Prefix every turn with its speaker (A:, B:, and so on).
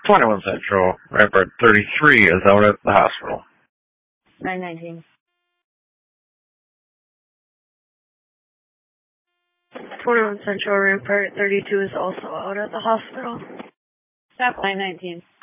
A: 21 Central, Rampart 33 is out at the hospital.
B: 919. 21 Central, Rampart 32 is also out at the hospital. Stop 919.